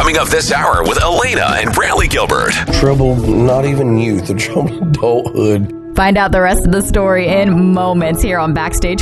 Coming up this hour with Elena and Brantley Gilbert. Troubled, not even youth, a troubled adulthood. Find out the rest of the story in moments here on Backstage